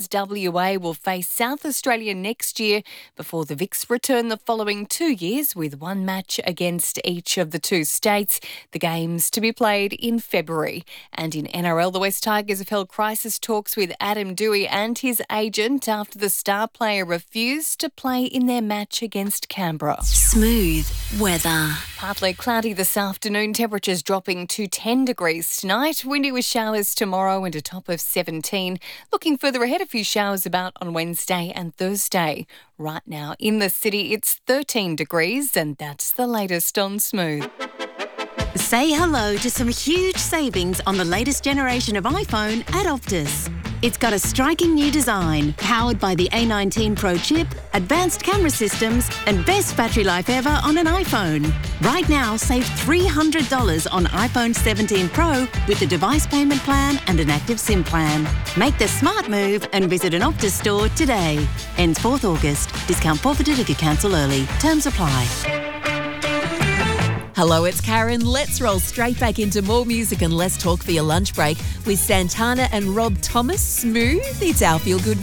WA will face South Australia next year before the Vics return the following 2 years with one match against each of the two states. The games to be played in February. And in NRL, the West Tigers have held crisis talks with Adam Doueihi and his agent after the star player refused to play in their match against Canberra. Smooth weather. Partly cloudy this afternoon, temperatures dropping to 10 degrees tonight. Windy with showers tomorrow and a top of 17. Looking further ahead, a few showers about on Wednesday and Thursday. Right now in the city, it's 13 degrees and that's the latest on Smooth. Say hello to some huge savings on the latest generation of iPhone at Optus. It's got a striking new design, powered by the A19 Pro chip, advanced camera systems, and best battery life ever on an iPhone. Right now, save $300 on iPhone 17 Pro with a device payment plan and an active SIM plan. Make the smart move and visit an Optus store today. Ends 4th August. Discount forfeited if you cancel early. Terms apply. Hello, it's Karen. Let's roll straight back into more music and less talk for your lunch break with Santana and Rob Thomas. Smooth. It's our feel-good